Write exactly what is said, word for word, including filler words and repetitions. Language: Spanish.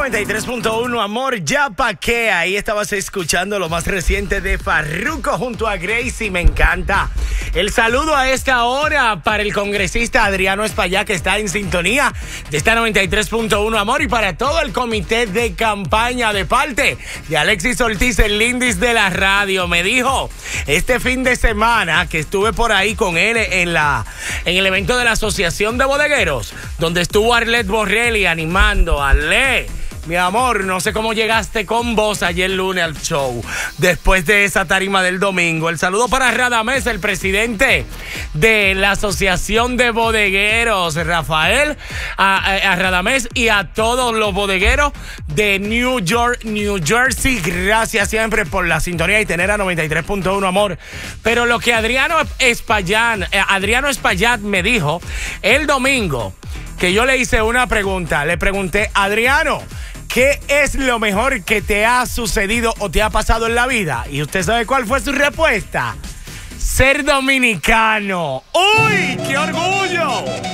noventa y tres punto uno, amor, ya pa' qué. Ahí estabas escuchando lo más reciente de Farruko junto a Gracie, me encanta. El saludo a esta hora para el congresista Adriano Espaillat, que está en sintonía de esta noventa y tres punto uno, amor, y para todo el comité de campaña de parte de Alexis Ortiz, el lindis de la radio. Me dijo este fin de semana que estuve por ahí con él en, la, en el evento de la Asociación de Bodegueros, donde estuvo Arlet Borrelli animando. Arlet, mi amor, no sé cómo llegaste con vos ayer lunes al show, después de esa tarima del domingo. El saludo para Radamés, el presidente de la Asociación de Bodegueros, Rafael, a, a, a Radamés y a todos los bodegueros de New York, New Jersey. Gracias siempre por la sintonía y tener a noventa y tres punto uno, amor. Pero lo que Adriano Espaillat, eh, Adriano Espaillat me dijo el domingo, que yo le hice una pregunta, le pregunté, Adriano, ¿qué es lo mejor que te ha sucedido o te ha pasado en la vida? Y usted sabe cuál fue su respuesta. Ser dominicano. ¡Uy, qué orgullo!